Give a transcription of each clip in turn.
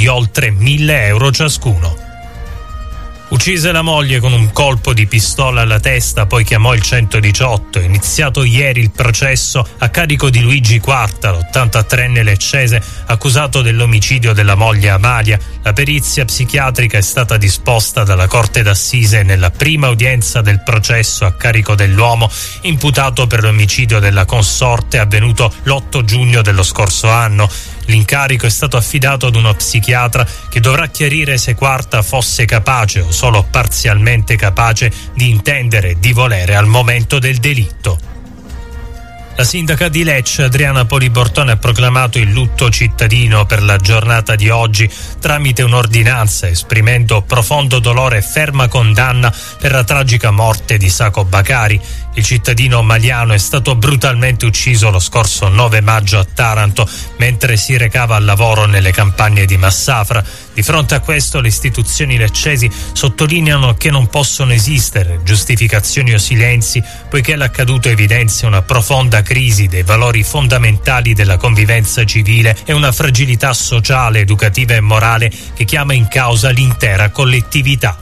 di oltre 1.000 euro ciascuno. Uccise la moglie con un colpo di pistola alla testa, poi chiamò il 118. È iniziato ieri il processo a carico di Luigi Quarta, l'83enne leccese, accusato dell'omicidio della moglie Amalia. La perizia psichiatrica è stata disposta dalla Corte d'Assise nella prima udienza del processo a carico dell'uomo imputato per l'omicidio della consorte avvenuto l'8 giugno dello scorso anno. L'incarico è stato affidato ad uno psichiatra che dovrà chiarire se Quarta fosse capace o solo parzialmente capace di intendere e di volere al momento del delitto. La sindaca di Lecce, Adriana Poli Bortone, ha proclamato il lutto cittadino per la giornata di oggi tramite un'ordinanza, esprimendo profondo dolore e ferma condanna per la tragica morte di Sacco Bacari. Il cittadino maliano è stato brutalmente ucciso lo scorso 9 maggio a Taranto mentre si recava al lavoro nelle campagne di Massafra. Di fronte a questo le istituzioni leccesi sottolineano che non possono esistere giustificazioni o silenzi, poiché l'accaduto evidenzia una profonda crisi dei valori fondamentali della convivenza civile e una fragilità sociale, educativa e morale che chiama in causa l'intera collettività.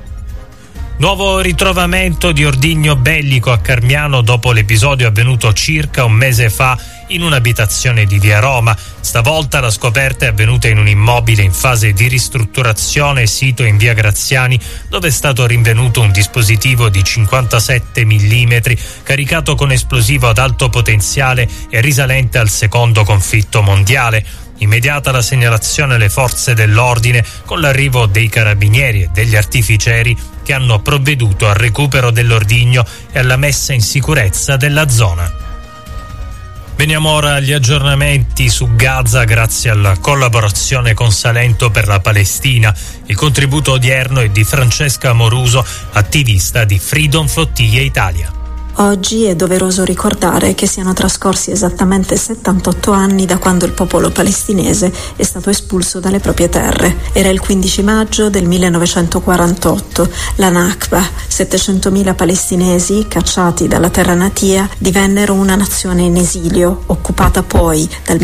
Nuovo ritrovamento di ordigno bellico a Carmiano dopo l'episodio avvenuto circa un mese fa in un'abitazione di via Roma. Stavolta la scoperta è avvenuta in un immobile in fase di ristrutturazione sito in via Graziani, dove è stato rinvenuto un dispositivo di 57 mm caricato con esplosivo ad alto potenziale e risalente al secondo conflitto mondiale. Immediata la segnalazione alle forze dell'ordine con l'arrivo dei carabinieri e degli artificieri che hanno provveduto al recupero dell'ordigno e alla messa in sicurezza della zona. Veniamo ora agli aggiornamenti su Gaza grazie alla collaborazione con Salento per la Palestina. Il contributo odierno è di Francesca Amoruso, attivista di Freedom Flottiglie Italia. Oggi è doveroso ricordare che siano trascorsi esattamente 78 anni da quando il popolo palestinese è stato espulso dalle proprie terre. Era il 15 maggio del 1948, la Nakba. 700.000 palestinesi, cacciati dalla terra natia, divennero una nazione in esilio, occupata poi dal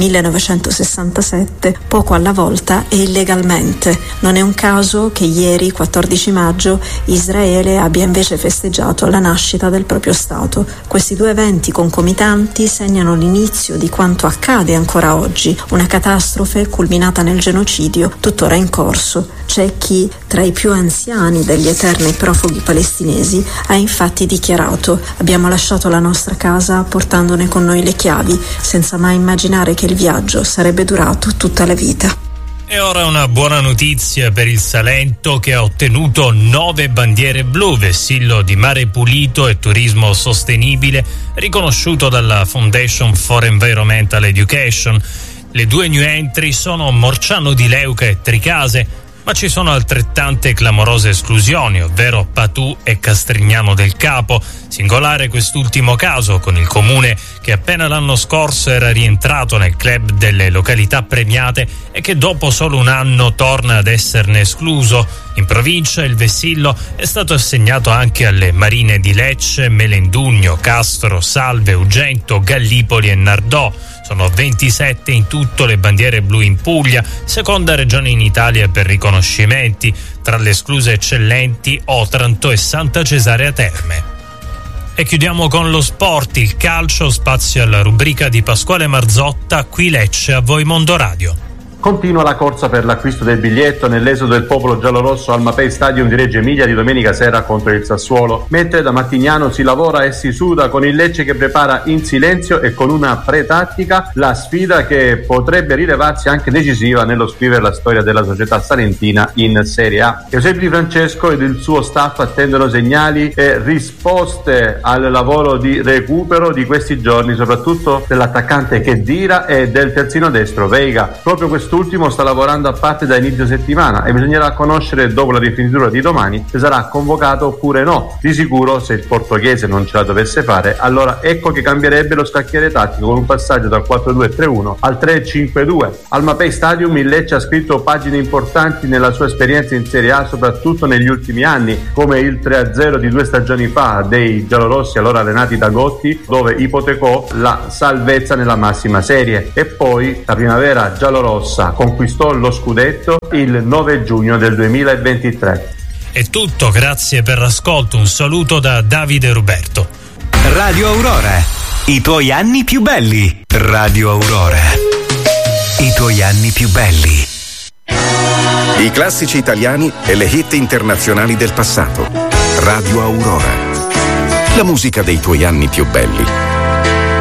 1967, poco alla volta e illegalmente. Non è un caso che ieri, 14 maggio, Israele abbia invece festeggiato la nascita del proprio Stato. Questi due eventi concomitanti segnano l'inizio di quanto accade ancora oggi, una catastrofe culminata nel genocidio tuttora in corso. C'è chi, tra i più anziani degli eterni profughi palestinesi, ha infatti dichiarato: abbiamo lasciato la nostra casa portandone con noi le chiavi, senza mai immaginare che il viaggio sarebbe durato tutta la vita. E ora una buona notizia per il Salento, che ha ottenuto 9 bandiere blu, vessillo di mare pulito e turismo sostenibile, riconosciuto dalla Foundation for Environmental Education. Le 2 new entry sono Morciano di Leuca e Tricase, ma ci sono altrettante clamorose esclusioni, ovvero Patù e Castrignano del Capo. Singolare quest'ultimo caso, con il comune che appena l'anno scorso era rientrato nel club delle località premiate e che dopo solo un anno torna ad esserne escluso. In provincia il vessillo è stato assegnato anche alle marine di Lecce, Melendugno, Castro, Salve, Ugento, Gallipoli e Nardò. Sono 27 in tutto le bandiere blu in Puglia, seconda regione in Italia per riconoscimenti. Tra le escluse eccellenti Otranto e Santa Cesarea Terme. E chiudiamo con lo sport, il calcio, spazio alla rubrica di Pasquale Marzotta, qui Lecce, a voi Mondo Radio. Continua la corsa per l'acquisto del biglietto nell'esodo del popolo giallorosso al Mapei Stadium di Reggio Emilia di domenica sera contro il Sassuolo, mentre da Mattignano si lavora e si suda con il Lecce che prepara in silenzio e con una pre-tattica la sfida che potrebbe rilevarsi anche decisiva nello scrivere la storia della società salentina in Serie A. Eusebio Di Francesco ed il suo staff attendono segnali e risposte al lavoro di recupero di questi giorni, soprattutto dell'attaccante Khedira e del terzino destro Veiga. Proprio quest'ultimo sta lavorando a parte da inizio settimana e bisognerà conoscere dopo la rifinitura di domani se sarà convocato oppure no. Di sicuro, se il portoghese non ce la dovesse fare, allora ecco che cambierebbe lo scacchiere tattico con un passaggio dal 4-2-3-1 al 3-5-2. Al Mapei Stadium il Lecce ha scritto pagine importanti nella sua esperienza in Serie A, soprattutto negli ultimi anni, come il 3-0 di 2 stagioni fa dei giallorossi allora allenati da Gotti, dove ipotecò la salvezza nella massima serie, e poi la primavera giallorossa scorsa conquistò lo scudetto il 9 giugno del 2023. È tutto, grazie per l'ascolto, un saluto da Davide Roberto. Radio Aurora, i tuoi anni più belli. Radio Aurora, i tuoi anni più belli. I classici italiani e le hit internazionali del passato. Radio Aurora, la musica dei tuoi anni più belli.